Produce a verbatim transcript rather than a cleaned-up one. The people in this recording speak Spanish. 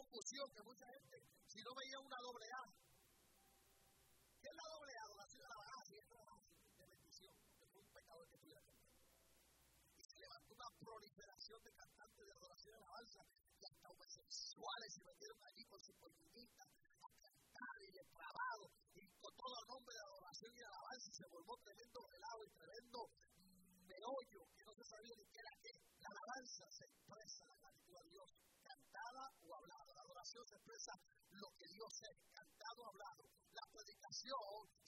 confusión que mucha gente, si no veía una doble A. ¿Qué es la doble A? Adoración a la base, es la base de bendición, porque fue un pecador que estuviera cantando. Y se levantó una proliferación de cantantes de adoración y alabanza, y hasta homosexuales se metieron allí con sus polinitas a cantar y depravados, y con todo el nombre de adoración y alabanza se formó tremendo relajo y tremendo meollo que no se sabía ni qué era qué. La alabanza se expresa la gratitud a Dios, cantada o hablada. La adoración se expresa lo que Dios es, cantado o hablado. La predicación